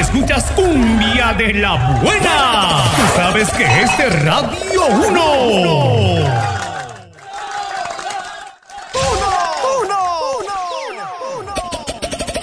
escuchas cumbia de la buena. Tú sabes que este Radio 1.